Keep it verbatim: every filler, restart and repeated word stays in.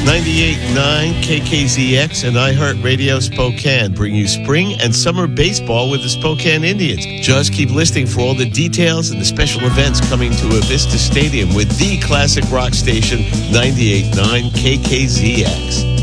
ninety-eight point nine K K Z X and iHeartRadio Spokane bring you spring and summer baseball with the Spokane Indians. Just keep listening for all the details and the special events coming to Avista Stadium with the classic rock station, ninety-eight point nine K K Z X.